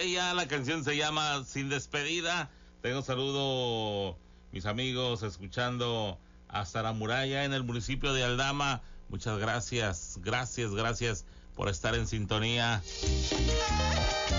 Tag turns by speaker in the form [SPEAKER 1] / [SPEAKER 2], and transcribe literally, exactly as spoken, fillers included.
[SPEAKER 1] Muralla, la canción se llama Sin Despedida. Tengo saludo, mis amigos, escuchando hasta la Muralla en el municipio de Aldama. Muchas gracias, gracias, gracias por estar en sintonía.